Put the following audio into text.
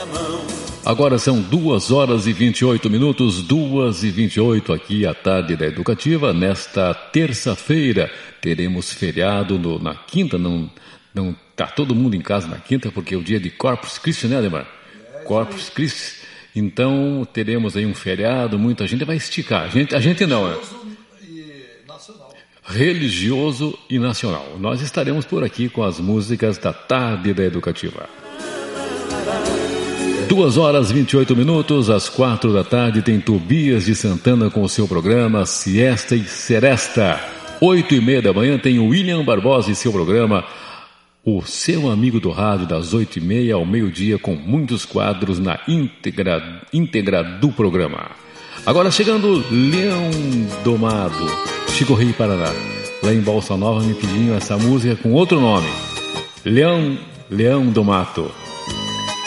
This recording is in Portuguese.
Agora são 2h28, 2h28 aqui à tarde da Educativa. Nesta terça-feira teremos feriado na quinta, não tá todo mundo em casa na quinta porque é o dia de Corpus Christi, né, Ademar? Corpus Christi. Então teremos aí um feriado, muita gente vai esticar. A gente não, né? Religioso e nacional. Nós estaremos por aqui com as músicas da tarde da Educativa. 2h28, às 4 da tarde, tem Tobias de Santana com o seu programa Siesta e Seresta. 8h30 da manhã tem o William Barbosa e seu programa O Seu Amigo do Rádio, das 8h30 ao meio-dia, com muitos quadros na íntegra do programa. Agora chegando Leão Domado, Chico Rei Paraná. Lá em Bolsa Nova me pediram essa música com outro nome. Leão do Mato.